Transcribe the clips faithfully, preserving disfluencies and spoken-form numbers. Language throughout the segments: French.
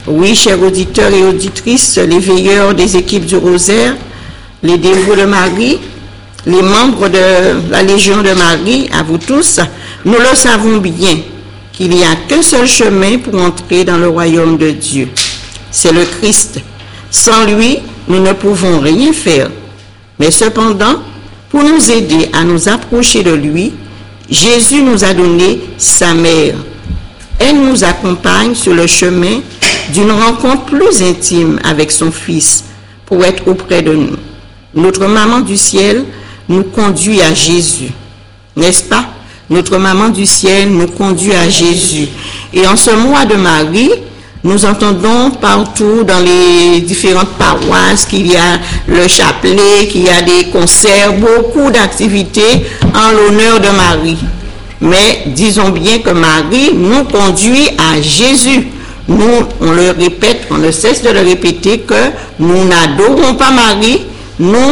Oui, chers auditeurs et auditrices, les veilleurs des équipes du Rosaire, les dévots de Marie, les membres de la Légion de Marie, à vous tous, nous le savons bien qu'il n'y a qu'un seul chemin pour entrer dans le royaume de Dieu. C'est le Christ. Sans lui, nous ne pouvons rien faire. Mais cependant, pour nous aider à nous approcher de lui, Jésus nous a donné sa mère. Elle nous accompagne sur le chemin d'une rencontre plus intime avec son Fils pour être auprès de nous. Notre maman du ciel nous conduit à Jésus, n'est-ce pas? Notre maman du ciel nous conduit à Jésus. Et en ce mois de Marie, nous entendons partout dans les différentes paroisses qu'il y a le chapelet, qu'il y a des concerts, beaucoup d'activités en l'honneur de Marie. Mais disons bien que Marie nous conduit à Jésus. Nous, on le répète, on ne cesse de le répéter que nous n'adorons pas Marie, nous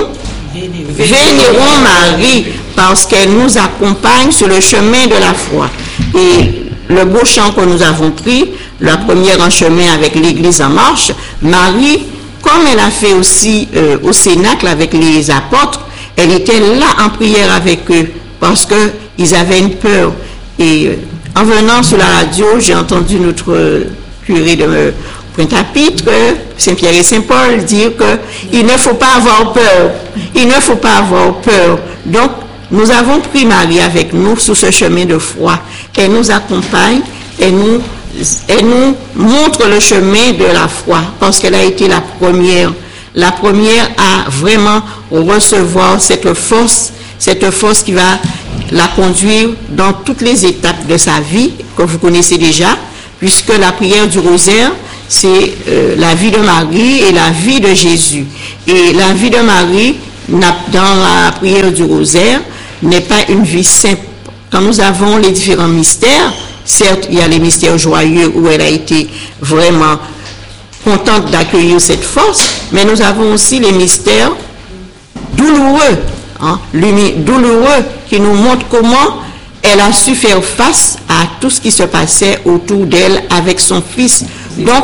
vénérons Marie parce qu'elle nous accompagne sur le chemin de la foi. Et le beau chant que nous avons pris, la première en chemin avec l'Église en marche, Marie, comme elle a fait aussi euh, au Cénacle avec les apôtres, elle était là en prière avec eux parce qu'ils avaient une peur. Et euh, en venant sur la radio, j'ai entendu notre euh, curé de Pointe-à-Pitre, Saint-Pierre et Saint-Paul, dire qu'il ne faut pas avoir peur. Il ne faut pas avoir peur. Donc, nous avons pris Marie avec nous sur ce chemin de foi. Elle nous accompagne, elle nous, elle nous montre le chemin de la foi, parce qu'elle a été la première, la première à vraiment recevoir cette force, cette force qui va la conduire dans toutes les étapes de sa vie, que vous connaissez déjà, puisque la prière du rosaire, c'est euh, la vie de Marie et la vie de Jésus. Et la vie de Marie, dans la prière du rosaire, n'est pas une vie simple. Quand nous avons les différents mystères, certes, il y a les mystères joyeux où elle a été vraiment contente d'accueillir cette force, mais nous avons aussi les mystères douloureux, hein, douloureux qui nous montrent comment elle a su faire face à tout ce qui se passait autour d'elle avec son Fils. Donc,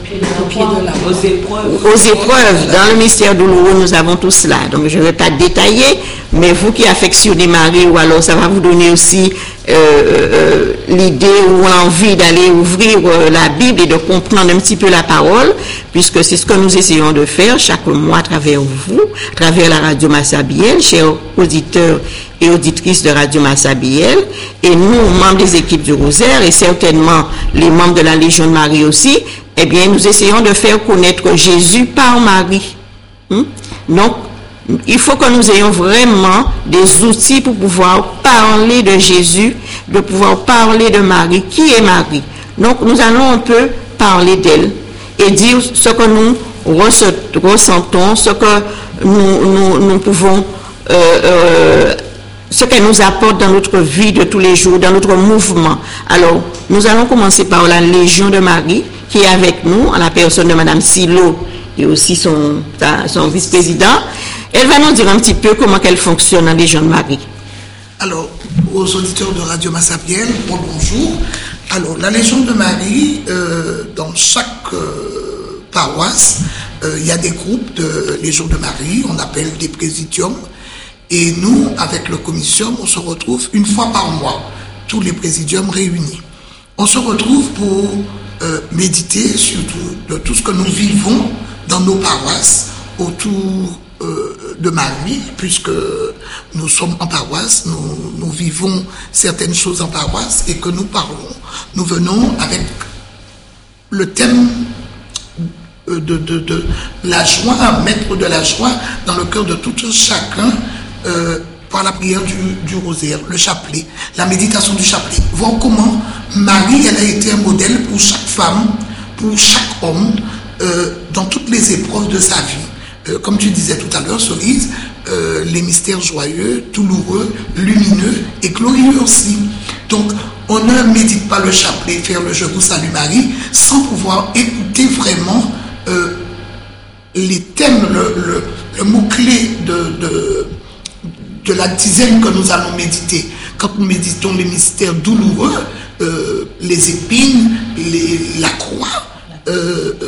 aux épreuves. aux épreuves, dans le mystère douloureux, nous avons tout cela. Donc, je ne vais pas détailler, mais vous qui affectionnez Marie, ou alors ça va vous donner aussi euh, euh, l'idée ou l'envie d'aller ouvrir euh, la Bible et de comprendre un petit peu la parole, puisque c'est ce que nous essayons de faire chaque mois à travers vous, à travers la radio Massabielle, chers auditeurs et auditrices de Radio Massabielle, et nous, membres des équipes du Rosaire, et certainement les membres de la Légion de Marie aussi, eh bien, nous essayons de faire connaître Jésus par Marie. Hum? Donc, il faut que nous ayons vraiment des outils pour pouvoir parler de Jésus, de pouvoir parler de Marie. Qui est Marie? Donc, nous allons un peu parler d'elle et dire ce que nous ressentons, ce que nous, nous, nous pouvons... Euh, euh, ce qu'elle nous apporte dans notre vie de tous les jours, dans notre mouvement. Alors, nous allons commencer par la Légion de Marie, qui est avec nous, en la personne de Madame Silo, et aussi son, son vice-président. Elle va nous dire un petit peu comment elle fonctionne, la Légion de Marie. Alors, aux auditeurs de Radio Massabielle, bonjour. Alors, la Légion de Marie, euh, dans chaque euh, paroisse, euh, il y a des groupes de Légion de Marie, on appelle des présidiums. Et nous, avec le commission, on se retrouve une fois par mois, tous les présidiums réunis. On se retrouve pour euh, méditer sur tout, de tout ce que nous vivons dans nos paroisses autour euh, de Marie, puisque nous sommes en paroisse, nous, nous vivons certaines choses en paroisse et que nous parlons. Nous venons avec le thème de, de, de, de la joie, mettre de la joie dans le cœur de tout chacun. Euh, par la prière du, du rosaire, le chapelet, la méditation du chapelet. Voir comment Marie, elle a été un modèle pour chaque femme, pour chaque homme, euh, dans toutes les épreuves de sa vie. Euh, comme tu disais tout à l'heure, Cerise, euh, les mystères joyeux, douloureux, lumineux et glorieux aussi. Donc, on ne médite pas le chapelet, faire le Je vous salue Marie, sans pouvoir écouter vraiment euh, les thèmes, le, le, le mot-clé de... de de la dizaine que nous allons méditer. Quand nous méditons les mystères douloureux, euh, les épines, les, la croix, euh,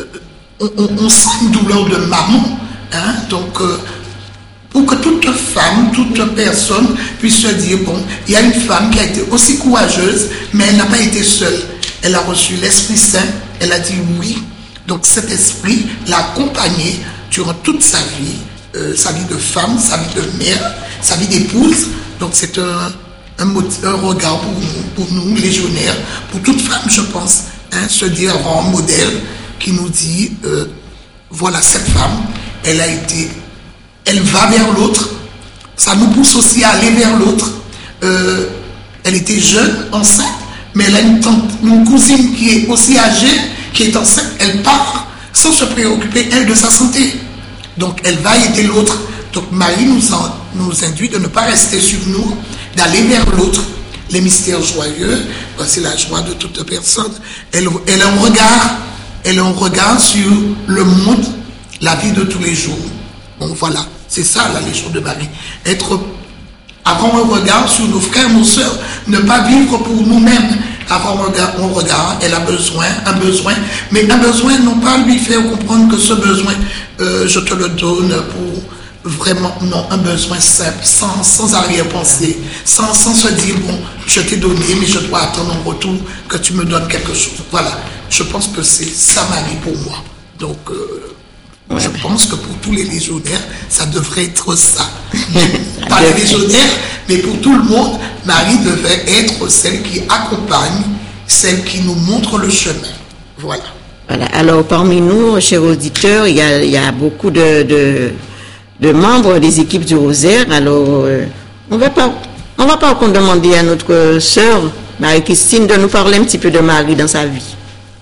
on, on, on sent une douleur de maman. Hein? Donc, euh, pour que toute femme, toute personne puisse se dire, bon, il y a une femme qui a été aussi courageuse, mais elle n'a pas été seule. Elle a reçu l'Esprit Saint, elle a dit oui. Donc cet esprit l'a accompagnée durant toute sa vie, euh, sa vie de femme, sa vie de mère, sa vie d'épouse. Donc c'est un, un, un regard pour nous, pour nous, légionnaires, pour toute femme, je pense, hein, se dire avoir un modèle qui nous dit, euh, voilà cette femme, elle a été... Elle va vers l'autre, ça nous pousse aussi à aller vers l'autre. Euh, elle était jeune, enceinte, mais elle a une, tante, une cousine qui est aussi âgée, qui est enceinte, elle part sans se préoccuper, elle, de sa santé. Donc elle va aider l'autre. Donc Marie nous, en, nous induit de ne pas rester sur nous, d'aller vers l'autre. Les mystères joyeux, c'est la joie de toute personne. Elle, elle a un regard, elle a un regard sur le monde, la vie de tous les jours. Donc voilà, c'est ça la Légion de Marie. Être, avoir un regard sur nos frères, nos sœurs, ne pas vivre pour nous-mêmes. Avoir un regard, un regard, elle a besoin, un besoin, mais un besoin, non pas lui faire comprendre que ce besoin, euh, je te le donne pour vraiment, non, un besoin simple, sans, sans arrière-pensée, sans, sans se dire, bon, je t'ai donné, mais je dois attendre en retour que tu me donnes quelque chose. Voilà, je pense que c'est ça Marie pour moi. Donc, euh, je pense que pour tous les légionnaires, ça devrait être ça. Pas les légionnaires, mais pour tout le monde, Marie devait être celle qui accompagne, celle qui nous montre le chemin. Voilà. Voilà. Alors, parmi nous, chers auditeurs, il y a, il y a beaucoup de, de, de membres des équipes du Rosaire. Alors, euh, on va pas, on va pas encore demander à notre sœur, Marie-Christine, de nous parler un petit peu de Marie dans sa vie.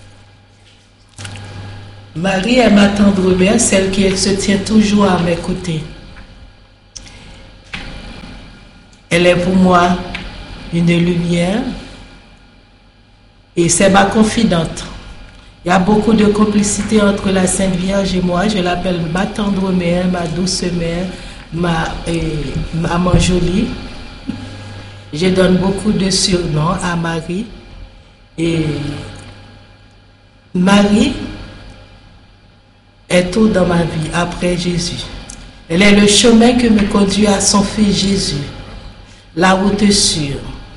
Marie est ma tendre mère, celle qui se tient toujours à mes côtés. Elle est pour moi une lumière et c'est ma confidente. Il y a beaucoup de complicité entre la Sainte Vierge et moi. Je l'appelle ma tendre mère, ma douce mère, ma eh, maman jolie. Je donne beaucoup de surnoms à Marie. Et Marie est tout dans ma vie après Jésus. Elle est le chemin qui me conduit à son Fils Jésus, la route sûre.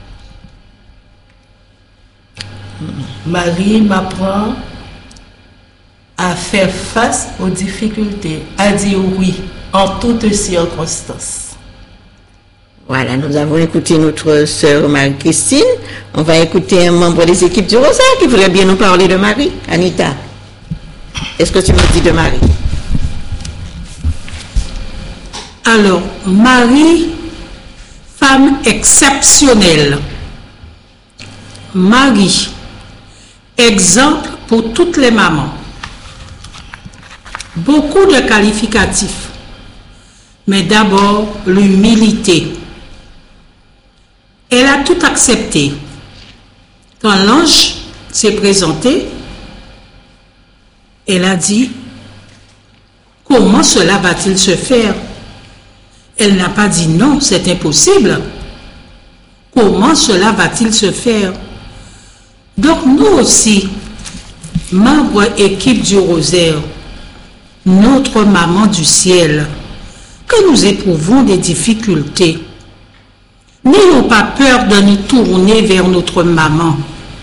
Marie m'apprend à faire face aux difficultés, à dire oui en toutes circonstances. Voilà, nous avons écouté notre sœur Marie-Christine. On va écouter un membre des équipes du Rosaire qui voudrait bien nous parler de Marie. Anita, est-ce que tu me dis de Marie? Alors, Marie, femme exceptionnelle. Marie, exemple pour toutes les mamans. Beaucoup de qualificatifs, mais d'abord l'humilité. Elle a tout accepté. Quand l'ange s'est présenté, elle a dit, comment cela va-t-il se faire? Elle n'a pas dit non, c'est impossible. Comment cela va-t-il se faire? Donc nous aussi, membres équipe du Rosaire, notre maman du ciel, que nous éprouvons des difficultés, n'ayons pas peur de nous tourner vers notre maman.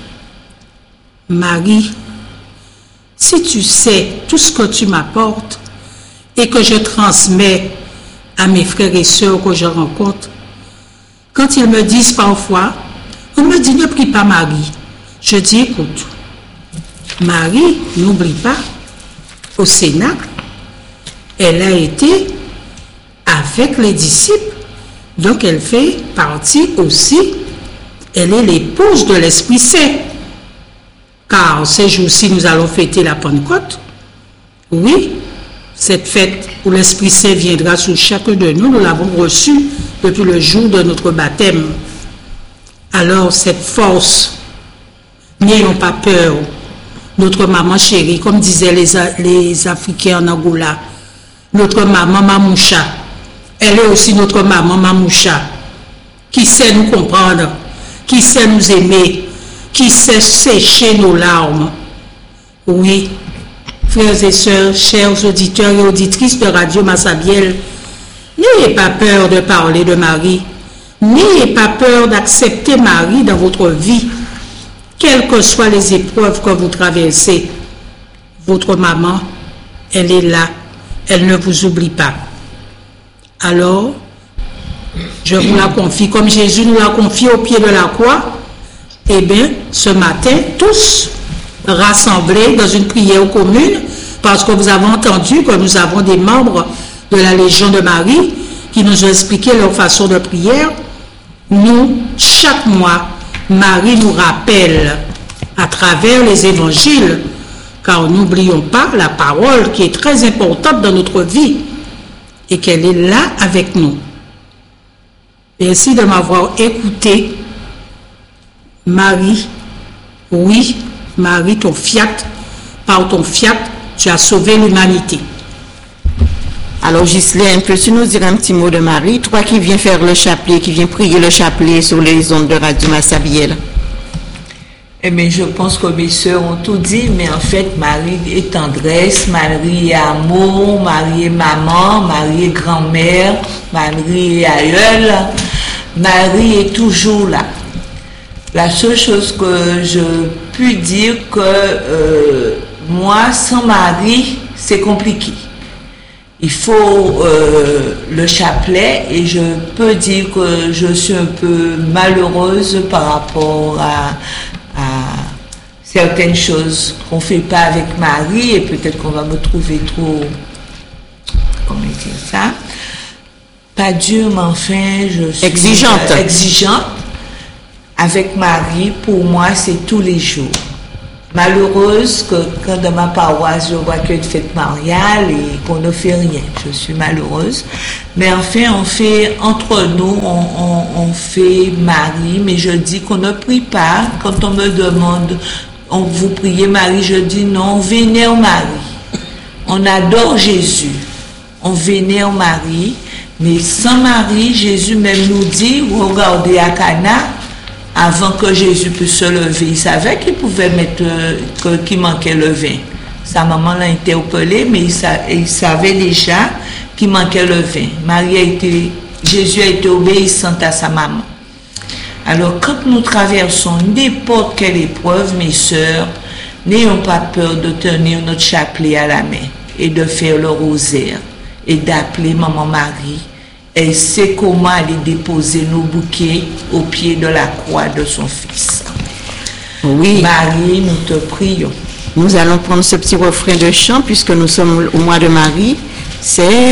Marie, si tu sais tout ce que tu m'apportes et que je transmets à mes frères et sœurs que je rencontre, quand ils me disent parfois, on me dit ne prie pas Marie, je dis écoute, Marie, n'oublie pas, au Sénat, elle a été avec les disciples, donc elle fait partie aussi, elle est l'épouse de l'Esprit Saint. Car ces jours-ci, nous allons fêter la Pentecôte. Oui, cette fête où l'Esprit Saint viendra sur chacun de nous, nous l'avons reçue depuis le jour de notre baptême. Alors, cette force, n'ayons pas peur. Notre maman chérie, comme disaient les, les Africains en Angola, notre maman Mamoucha, elle est aussi notre maman Mamoucha, qui sait nous comprendre, qui sait nous aimer, qui sait sécher nos larmes. Oui, frères et sœurs, chers auditeurs et auditrices de Radio Massabielle, n'ayez pas peur de parler de Marie. N'ayez pas peur d'accepter Marie dans votre vie, quelles que soient les épreuves que vous traversez. Votre maman, elle est là, elle ne vous oublie pas. Alors, je vous la confie, comme Jésus nous l'a confié au pied de la croix. Eh bien, ce matin, tous rassemblés dans une prière commune, parce que vous avez entendu que nous avons des membres de la Légion de Marie qui nous ont expliqué leur façon de prière. Nous, chaque mois, Marie nous rappelle à travers les évangiles, car n'oublions pas la parole qui est très importante dans notre vie et qu'elle est là avec nous. Merci de m'avoir écouté. Marie, oui, Marie, ton fiat, par ton fiat, tu as sauvé l'humanité. Alors Ghislaine, peux-tu nous dire un petit mot de Marie, toi qui viens faire le chapelet, qui viens prier le chapelet sur les ondes de Radio Massabielle? Eh bien, je pense que mes sœurs ont tout dit, mais en fait, Marie est tendresse, Marie est amour, Marie est maman, Marie est grand-mère, Marie est aïeule, Marie est toujours là. La seule chose que je puis dire que euh, moi, sans Marie, c'est compliqué. Il faut euh, le chapelet et je peux dire que je suis un peu malheureuse par rapport à, à certaines choses qu'on ne fait pas avec Marie et peut-être qu'on va me trouver trop, comment dire ça, pas dure, mais enfin, je suis exigeante. Euh, exigeante. Avec Marie, pour moi, c'est tous les jours. Malheureuse que quand dans ma paroisse, je vois qu'il y a une fête mariale et qu'on ne fait rien. Je suis malheureuse. Mais enfin, on fait, entre nous, on, on, on fait Marie, mais je dis qu'on ne prie pas. Quand on me demande, on vous priez Marie, je dis non, on vénère Marie. On adore Jésus. On vénère Marie. Mais sans Marie, Jésus même nous dit, regardez à Cana, avant que Jésus puisse se lever, il savait qu'il pouvait mettre, euh, qu'il manquait le vin. Sa maman l'a interpellé, mais il, sa, il savait déjà qu'il manquait le vin. Marie a été, Jésus a été obéissant à sa maman. Alors, quand nous traversons n'importe quelle épreuve, mes sœurs, n'ayons pas peur de tenir notre chapelet à la main et de faire le rosaire et d'appeler Maman Marie. Elle sait comment aller déposer nos bouquets au pied de la croix de son Fils. Oui. Marie, nous te prions. Nous allons prendre ce petit refrain de chant puisque nous sommes au mois de Marie. C'est